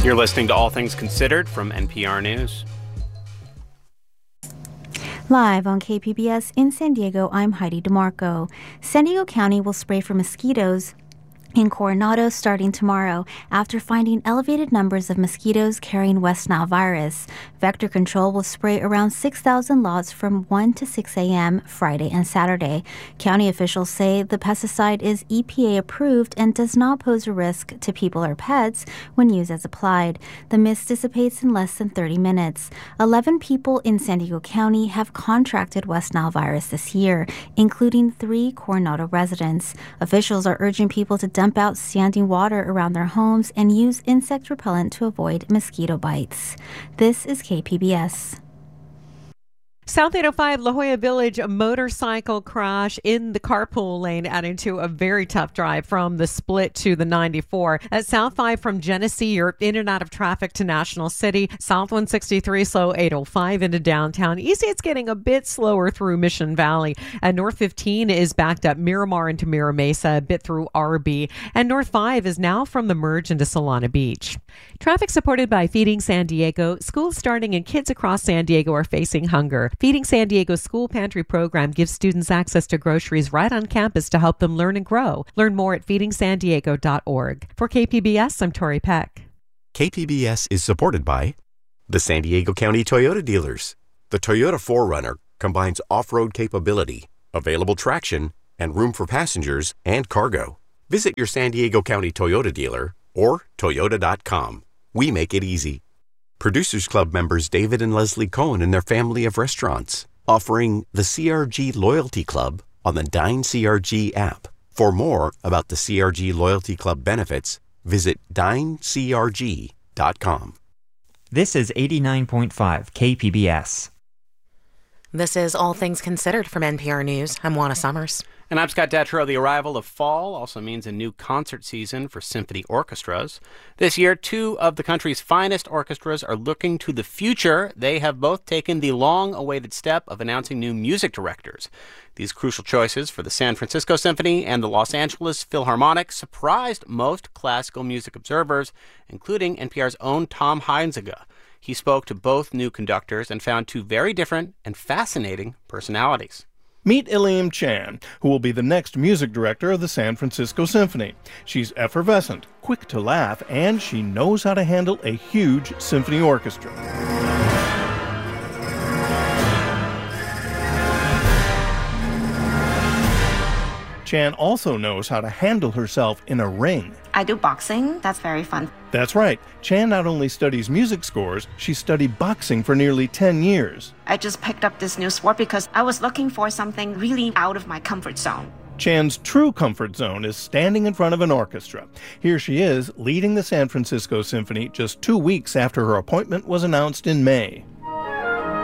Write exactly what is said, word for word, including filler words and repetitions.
You're listening to All Things Considered from N P R News. Live on K P B S in San Diego, I'm Heidi DeMarco. San Diego County will spray for mosquitoes in Coronado starting tomorrow after finding elevated numbers of mosquitoes carrying West Nile virus. Vector Control will spray around six thousand lots from one to six a.m. Friday and Saturday. County officials say the pesticide is E P A approved and does not pose a risk to people or pets when used as applied. The mist dissipates in less than thirty minutes. eleven people in San Diego County have contracted West Nile virus this year, including three Coronado residents. Officials are urging people to dump out standing water around their homes and use insect repellent to avoid mosquito bites. This is K P B S. South eight oh five La Jolla Village, a motorcycle crash in the carpool lane adding to a very tough drive from the split to the ninety-four. At South five from Genesee, you're in and out of traffic to National City. South one sixty-three, slow eight oh five into downtown. East eight's getting a bit slower through Mission Valley. And North fifteen is backed up Miramar into Mira Mesa, a bit through R B. And North five is now from the merge into Solana Beach. Traffic supported by Feeding San Diego. Schools starting and kids across San Diego are facing hunger. Feeding San Diego's school pantry program gives students access to groceries right on campus to help them learn and grow. Learn more at feeding san diego dot org. For K P B S, I'm Tori Peck. K P B S is supported by the San Diego County Toyota dealers. The Toyota four runner combines off-road capability, available traction, and room for passengers and cargo. Visit your San Diego County Toyota dealer or toyota dot com. We make it easy. Producers Club members David and Leslie Cohen and their family of restaurants, offering the C R G Loyalty Club on the Dine C R G app. For more about the C R G Loyalty Club benefits, visit dine c r g dot com. This is eighty-nine point five K P B S. This is All Things Considered from N P R News. I'm Juana Summers. And I'm Scott Detrow. The arrival of fall also means a new concert season for symphony orchestras. This year, two of the country's finest orchestras are looking to the future. They have both taken the long-awaited step of announcing new music directors. These crucial choices for the San Francisco Symphony and the Los Angeles Philharmonic surprised most classical music observers, including N P R's own Tom Heinzega. He spoke to both new conductors and found two very different and fascinating personalities. Meet Iliam Chan, who will be the next music director of the San Francisco Symphony. She's effervescent, quick to laugh, and she knows how to handle a huge symphony orchestra. Chan also knows how to handle herself in a ring. I do boxing. That's very fun. That's right. Chan not only studies music scores, she studied boxing for nearly ten years. I just picked up this new sport because I was looking for something really out of my comfort zone. Chan's true comfort zone is standing in front of an orchestra. Here she is, leading the San Francisco Symphony just two weeks after her appointment was announced in May.